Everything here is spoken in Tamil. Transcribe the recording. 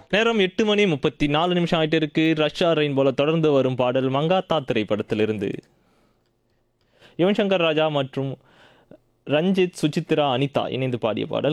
நேரம் 8:34 ஆயிட்டு இருக்கு. ரஷ்யா ரெயின்போல தொடர்ந்து வரும் பாடல் மங்காத்தா திரைப்படத்திலிருந்து. யுவன் சங்கர் ராஜா மற்றும் ரஞ்சித், சுசித்ரா, அனிதா இணைந்து பாடிய பாடல்.